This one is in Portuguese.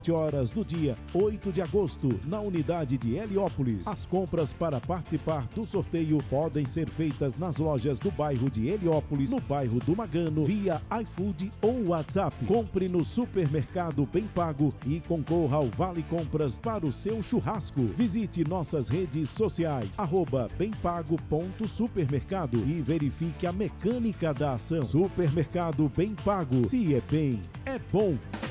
horas do dia 8 de agosto, na unidade de Heliópolis. As compras para participar do sorteio podem ser feitas nas lojas do bairro de Heliópolis, no bairro do Magano, via iFood ou WhatsApp. Compre no Supermercado Bem Pago e concorra ao Vale Compras para o seu churrasco. Visite nossas redes sociais, @bempago.supermercado e verifique a mecânica da ação. Supermercado Bem Pago. Se é bem, é bom.